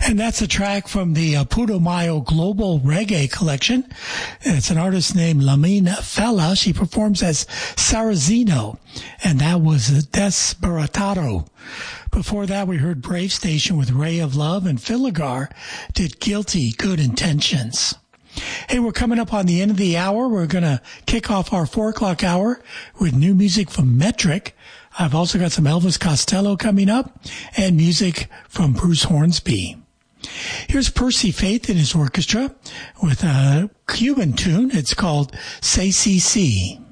And that's a track from the Putumayo Global Reggae Collection. It's an artist named Lamine Fella. She performs as Sarrazino, and that was Desperatado. Before that, we heard Brave Station with Ray of Love, and Filigar did Guilty, Good Intentions. Hey, we're coming up on the end of the hour. We're going to kick off our 4 o'clock hour with new music from Metric. I've also got some Elvis Costello coming up and music from Bruce Hornsby. Here's Percy Faith and his orchestra with a Cuban tune. It's called Say CC.